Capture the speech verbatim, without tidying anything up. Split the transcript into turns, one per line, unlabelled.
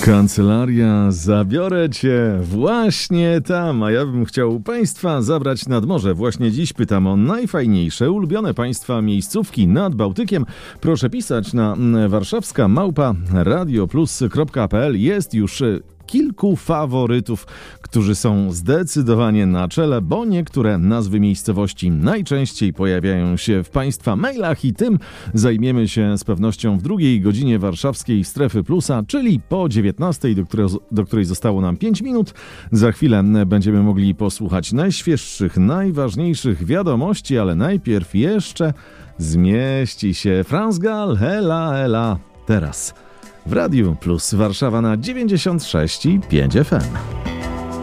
Kancelaria, zabiorę cię właśnie tam, a ja bym chciał państwa zabrać nad morze. Właśnie dziś pytam o najfajniejsze, ulubione państwa miejscówki nad Bałtykiem. Proszę pisać na warszawska małpa radioplus kropka pe el. Jest już kilku faworytów, którzy są zdecydowanie na czele, bo niektóre nazwy miejscowości najczęściej pojawiają się w państwa mailach i tym zajmiemy się z pewnością w drugiej godzinie warszawskiej Strefy Plusa, czyli po dziewiętnastej, do której, do której zostało nam pięć minut. Za chwilę będziemy mogli posłuchać najświeższych, najważniejszych wiadomości, ale najpierw jeszcze zmieści się Franz Gall, Ela, Ela, teraz w Radiu Plus Warszawa na dziewięćdziesiąt sześć i pięć F M.